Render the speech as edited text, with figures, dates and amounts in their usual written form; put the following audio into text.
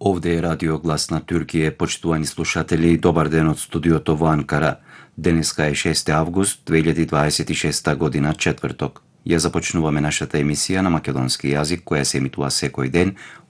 Ovde je Radio Glasna Türkije, počituvani slušatelji, dobar den od studiото во Анкара. Денеска е 6 август 2026 година, четврток. Ја започнуваме нашата емисија на македонски јазик, која се емитува секој ден